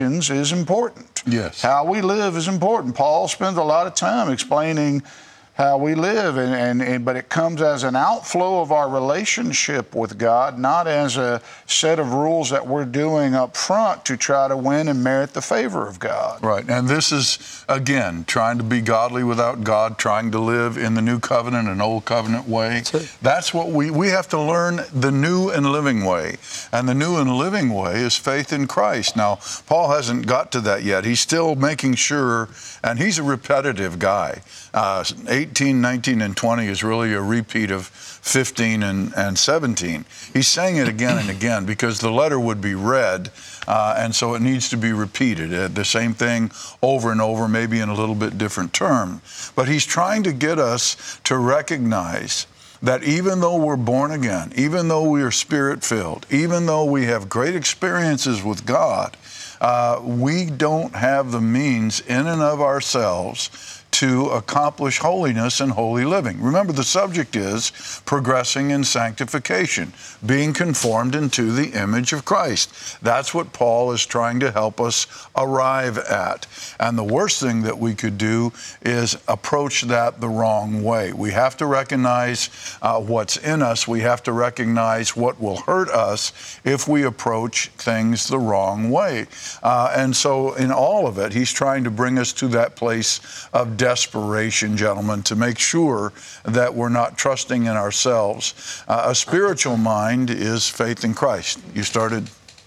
is important. Yes. How we live is important. Paul spends a lot of time explaining how we live, but it comes as an outflow of our relationship with God, not as a set of rules that we're doing up front to try to win and merit the favor of God. Right, and this is, again, trying to be godly without God, trying to live in the new covenant and old covenant way. That's what we have to learn, the new and living way. And the new and living way is faith in Christ. Now, Paul hasn't got to that yet. He's still making sure, and he's a repetitive guy. 18, 19, and 20 is really a repeat of 15 and 17. He's saying it again and again because the letter would be read, and so it needs to be repeated. The same thing over and over, maybe in a little bit different term. But he's trying to get us to recognize that even though we're born again, even though we are Spirit-filled, even though we have great experiences with God, we don't have the means in and of ourselves to accomplish holiness and holy living. Remember, the subject is progressing in sanctification, being conformed into the image of Christ. That's what Paul is trying to help us arrive at. And the worst thing that we could do is approach that the wrong way. We have to recognize what's in us. We have to recognize what will hurt us if we approach things the wrong way. And so in all of it, he's trying to bring us to that place of desperation, gentlemen, to make sure that we're not trusting in ourselves. A spiritual mind is faith in Christ. You started?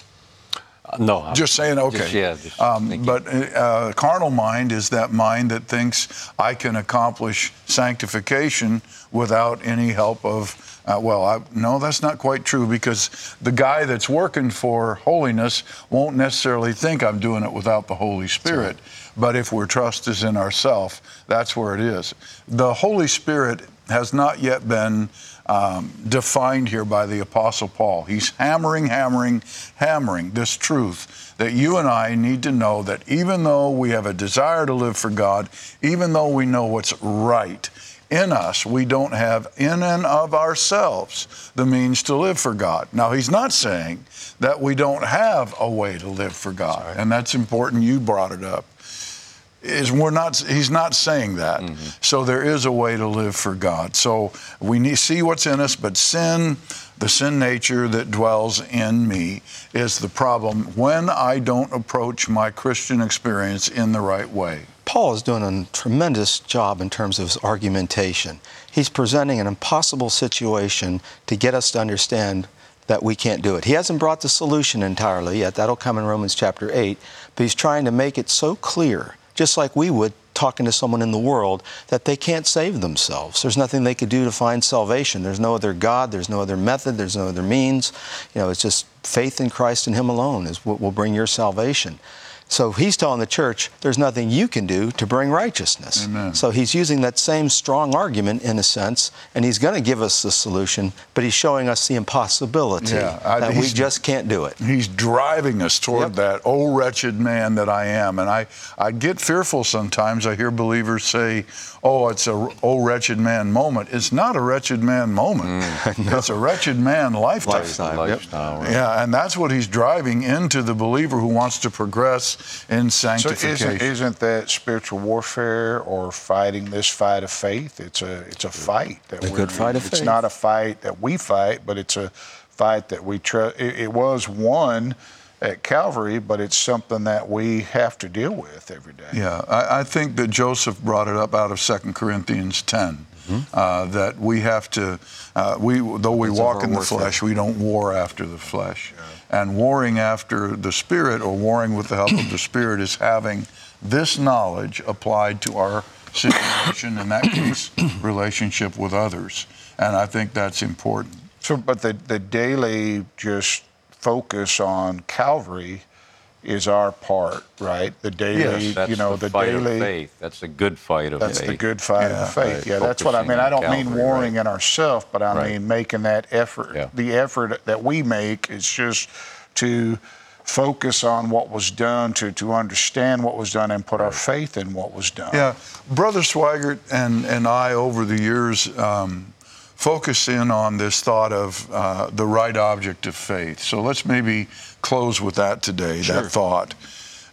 No. Just saying, okay. But a carnal mind is that mind that thinks I can accomplish sanctification without any help of no, that's not quite true, because the guy that's working for holiness won't necessarily think I'm doing it without the Holy Spirit. But if our trust is in ourselves, that's where it is. The Holy Spirit has not yet been defined here by the Apostle Paul. He's hammering this truth that you and I need to know, that even though we have a desire to live for God, even though we know what's right, in us, we don't have in and of ourselves the means to live for God. Now, he's not saying that we don't have a way to live for God, and that's important. You brought it up. He's not saying that. Mm-hmm. So there is a way to live for God. So we need to see what's in us, but sin, the sin nature that dwells in me, is the problem when I don't approach my Christian experience in the right way. Paul is doing a tremendous job in terms of his argumentation. He's presenting an impossible situation to get us to understand that we can't do it. He hasn't brought the solution entirely yet. That'll come in Romans chapter 8. But he's trying to make it so clear, just like we would talking to someone in the world, that they can't save themselves. There's nothing they could do to find salvation. There's no other God. There's no other method. There's no other means. It's just faith in Christ and Him alone is what will bring your salvation. So he's telling the church, there's nothing you can do to bring righteousness. Amen. So he's using that same strong argument in a sense, and he's going to give us the solution, but he's showing us the impossibility that we just can't do it. He's driving us toward that, oh, wretched man that I am. And I get fearful sometimes. I hear believers say, oh, it's a oh, wretched man moment. It's not a wretched man moment. No. It's a wretched man lifetime. Lifestyle, right. Yeah, and that's what he's driving into the believer who wants to progress in sanctification. So isn't that spiritual warfare or fighting this fight of faith? It's a fight. A good fight of faith. It's not a fight that we fight, but it's a fight that we trust. It was won at Calvary, but it's something that we have to deal with every day. Yeah, I think that Joseph brought it up out of 2 Corinthians 10. That we have to, though we walk in the flesh, we don't war after the flesh. Yeah. And warring after the Spirit, or warring with the help of the Spirit, is having this knowledge applied to our situation, in that case, relationship with others. And I think that's important. So, but the daily just focus on Calvary is our part, right? The daily, yes, that's the fight daily of faith. That's the good fight of faith. That's the good fight of faith. Right. Yeah, that's what I mean. I don't Calvary, mean warring in ourselves, but I mean making that effort. Yeah. The effort that we make is just to focus on what was done, to understand what was done, and put our faith in what was done. Yeah, Brother Swigert and I, over the years, focus in on this thought of the right object of faith. So let's maybe close with that today, that thought.